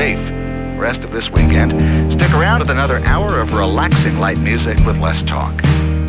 safe rest of this weekend. Stick around with another hour of relaxing light music with less talk.